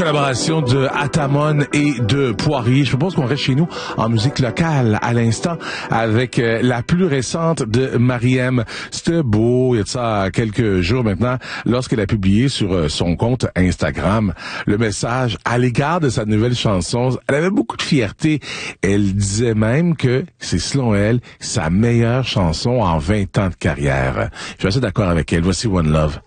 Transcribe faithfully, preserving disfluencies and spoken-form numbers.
collaboration de Atamon et de Poirier. Je propose qu'on reste chez nous en musique locale à l'instant avec euh, la plus récente de Mariem. C'était beau, il y a de ça quelques jours maintenant, lorsqu'elle a publié sur euh, son compte Instagram le message à l'égard de sa nouvelle chanson. Elle avait beaucoup de fierté. Elle disait même que c'est, selon elle, sa meilleure chanson en vingt ans de carrière. Je suis assez d'accord avec elle. Voici One Love.